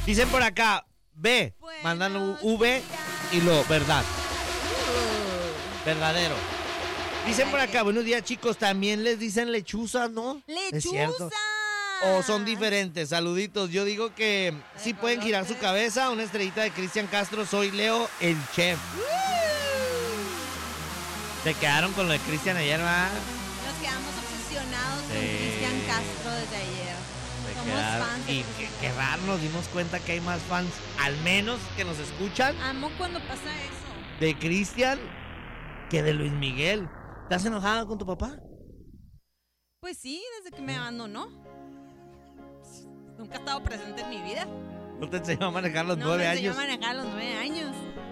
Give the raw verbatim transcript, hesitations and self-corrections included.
Dicen por acá, B, mandan un V y lo, verdad. Verdadero. Dicen por acá, buenos días chicos, también les dicen lechuzas, ¿no? ¡Lechuza! O son diferentes, saluditos. Yo digo que sí pueden girar su cabeza. Una estrellita de Cristian Castro, soy Leo, el chef. Se quedaron con lo de Cristian ayer, ¿verdad? Nos quedamos obsesionados Sí. con Cristian Castro desde ayer. Se Somos quedaron. fans de Y Cristian qué, qué raro, nos dimos cuenta que hay más fans, al menos que nos escuchan, Amo cuando pasa eso. de Cristian que de Luis Miguel. ¿Estás enojada con tu papá? Pues sí, desde que me abandonó. Nunca ha estado presente en mi vida. No te enseñó a manejar los no nueve me enseñó años. a manejar a los nueve años.